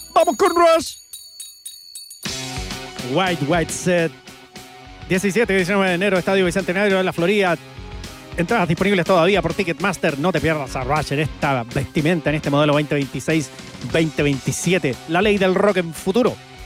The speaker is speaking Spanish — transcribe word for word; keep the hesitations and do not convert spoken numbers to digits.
¡Vamos con Rush! White White Set. diecisiete y diecinueve de enero, Estadio Bicentenario de la Florida. Entradas disponibles todavía por Ticketmaster. No te pierdas a Rush en esta vestimenta, en este modelo veinte veintiséis veinte veintisiete. La ley del rock en futuro.